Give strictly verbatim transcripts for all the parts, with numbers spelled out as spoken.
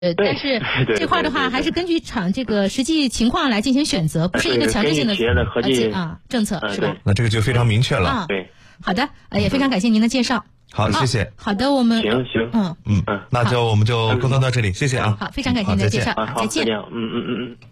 呃，但是这块的话，还是根据厂这个实际情况来进行选择，不是一个强制性的企业的合计啊政策，是吧？ 那这个就非常明确了。 啊， 对。 好的，呃，也非常感谢您的介绍。 好，谢谢。 好的，我们行行， 嗯嗯嗯，那就我们就沟通到这里，谢谢啊。 好，非常感谢您的介绍， 再见。嗯嗯嗯嗯。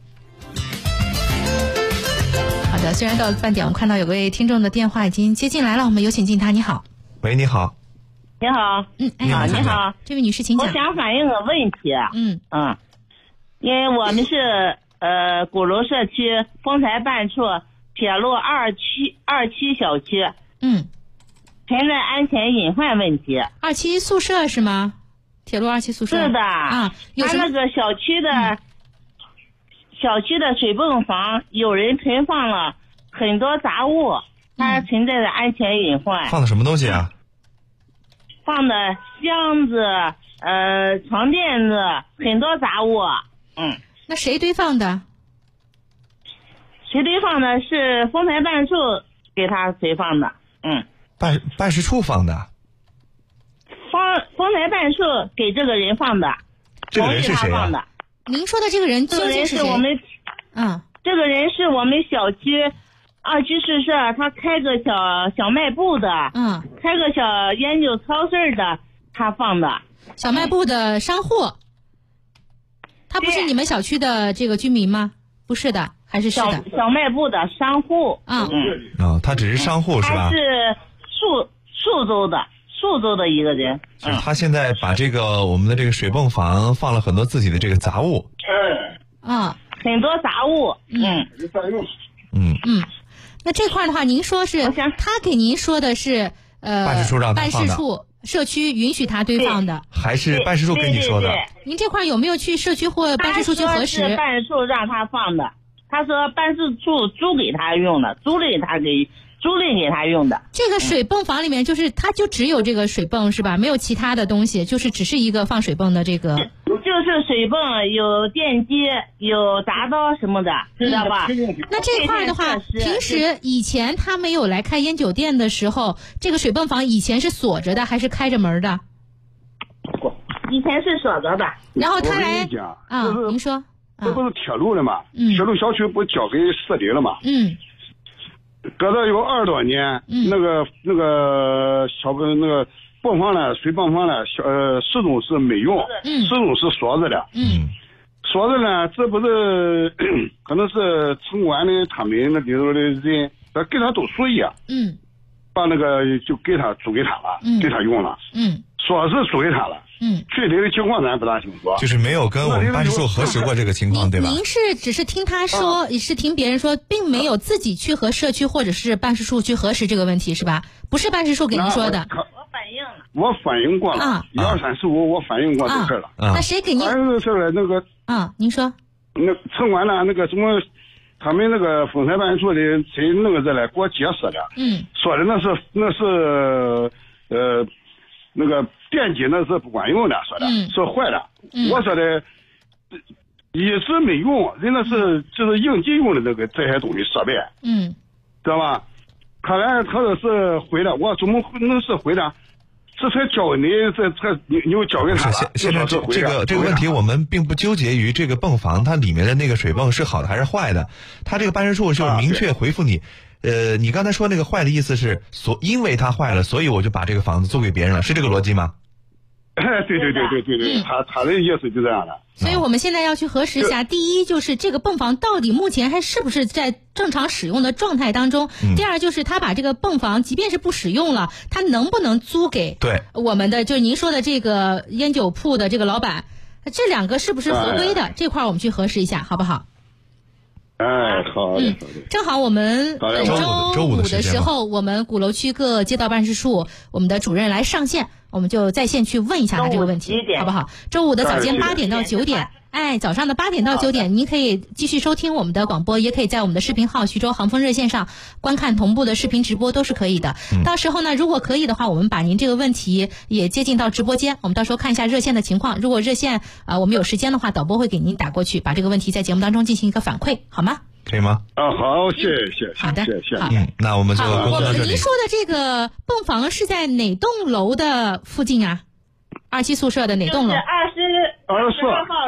好的，虽然到了半点，我看到有位听众的电话已经接进来了，我们有请进他。你好。 喂，你好。 你好， 嗯， 你好，你好， 这位女士，请讲。 我想反映个问题。 嗯嗯，因为我们是呃鼓楼社区丰台办处铁路二期二期小区， 嗯， 存在安全隐患问题。 二期宿舍是吗？铁路二期宿舍。 是的啊，有什么？ 他那个小区的、嗯、小区的水泵房有人存放了很多杂物，它存在着安全隐患。 放的什么东西啊？ 放的箱子、呃床垫子，很多杂物。嗯， 那谁堆放的？ 谁堆放的？是丰台办处给他堆放的。嗯， 办办事处放的。 丰丰台办处给这个人放的。 这个人是谁啊？ 您说的这个人究竟是谁？ 这个人是我们， 嗯， 这个人是我们小区二居宿舍，他开个小小卖部的， 嗯， 开个小烟酒超市的，他放的。 小卖部的商户，他不是你们小区的这个居民吗？不是的，还是是的。 小小卖部的商户。 啊， 嗯， 哦，他只是商户是吧？ 他是宿宿州的，宿州的一个人。 就是他现在把这个我们的这个水泵房放了很多自己的这个杂物。 嗯， 啊， 很多杂物。嗯嗯嗯。那这块的话，您说是他给您说的是呃办事处让他放的， 办事处社区允许他堆放的， 还是办事处跟你说的？ 对对对， 您这块有没有去社区或办事处去核实？ 他说是办事处让他放的，他说办事处租给他用的，租赁他给租赁给他用的。 这个水泵房里面就是它就只有这个水泵是吧？没有其他的东西，就是只是一个放水泵的这个。 就是水泵，有电机，有铡刀什么的，知道吧？ 那这块的话，平时以前他没有来开烟酒店的时候，这个水泵房以前是锁着的还是开着门的？ 以前是锁着的。 然后他来啊，您说， 这不是铁路的嘛？ 嗯， 铁路小区不交给市里了嘛？ 嗯， 隔了有二十多年， 嗯， 那个那个小那个。泵房呢，水泵房呢，小呃始终是没用， 嗯， 始终是锁着的， 嗯， 锁着呢，这不是可能是城管的他们那里头的人，呃，给他都属意啊， 嗯， 把那个就给他租给他了， 嗯， 给他用了， 嗯， 说是租给他了， 嗯， 具体的情况咱不大清楚， 就是没有跟我们办事处核实过这个情况，对吧？ 您是只是听他说，也、啊、是听别人说，并没有自己去和社区或者是办事处去核实这个问题，是吧？不是办事处给您说的。 反映了， 我反映过了，一二三四五，我反映过这事了。 啊，那谁给您？ 反映这事了，那个啊，您说， 那城管呢？那个什么，他们那个丰台办处的谁那个在来给我解释的， 嗯， 说的那是那是呃那个电机那是不管用的，说的、 嗯、 是坏的、 嗯。 我说的一直没用，人那是就是应急用的这个这些东西设备， 嗯， 知道吧？看来他说是毁的，我怎么能是毁的？这才交给你，这才你你又交给他了。 现现在这这个这个问题，我们并不纠结于这个泵房它里面的那个水泵是好的还是坏的。他这个办事处就是明确回复你，啊、呃，你刚才说那个坏的意思是，所因为它坏了，所以我就把这个房子租给别人了，是这个逻辑吗？ 哎，对对对对对对，他他的意思就这样的。 所以我们现在要去核实一下，第一就是这个泵房到底目前还是不是在正常使用的状态当中， 嗯、 第二就是他把这个泵房即便是不使用了，他能不能租给对我们的就是您说的这个烟酒铺的这个老板，这两个是不是合规的？哎、这块我们去核实一下，好不好？ 哎，好的， 嗯，正好我们本周五的时候，我们鼓楼区各街道办事处我们的主任来上线，我们就在线去问一下他这个问题，好不好？周五的早间八点到九点，哎，早上的八点到九点，您可以继续收听我们的广播，也可以在我们的视频号徐州航风热线上观看同步的视频直播，都是可以的。 嗯、 到时候呢，如果可以的话，我们把您这个问题也接进到直播间，我们到时候看一下热线的情况。如果热线啊、呃、我们有时间的话，导播会给您打过去，把这个问题在节目当中进行一个反馈，好吗？ 可以吗？ 啊，好，谢谢， 好的， 谢谢， 好， 嗯，那我们就好，我们您说的这个泵房是在哪栋楼的附近啊？二期宿舍的哪栋楼？ 就是二十二十四。